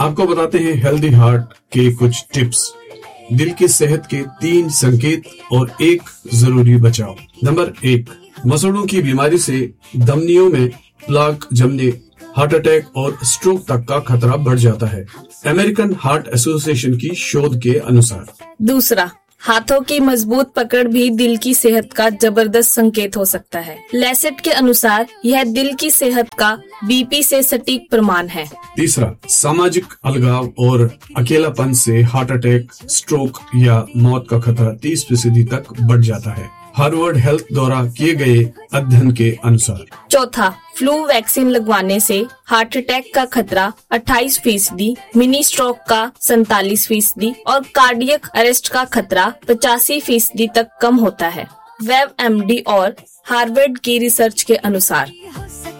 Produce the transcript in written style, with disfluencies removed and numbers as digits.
आपको बताते हैं हेल्दी हार्ट के कुछ टिप्स। दिल की सेहत के 3 संकेत और 1 जरूरी बचाव। नंबर 1, मसल्स की बीमारी से धमनियों में प्लाक जमने, हार्ट अटैक और स्ट्रोक तक का खतरा बढ़ जाता है, अमेरिकन हार्ट एसोसिएशन की शोध के अनुसार। दूसरा, हाथों की मजबूत पकड़ भी दिल की सेहत का जबरदस्त संकेत हो सकता है। लैसेट के अनुसार यह दिल की सेहत का बीपी से सटीक प्रमाण है। तीसरा, सामाजिक अलगाव और अकेलापन से हार्ट अटैक, स्ट्रोक या मौत का खतरा 30% तक बढ़ जाता है, हार्वर्ड हेल्थ द्वारा किए गए अध्ययन के अनुसार। चौथा, फ्लू वैक्सीन लगवाने से हार्ट अटैक का खतरा 28%, मिनी स्ट्रोक का 47% और कार्डियक अरेस्ट का खतरा 85% तक कम होता है, WebMD और हार्वर्ड की रिसर्च के अनुसार।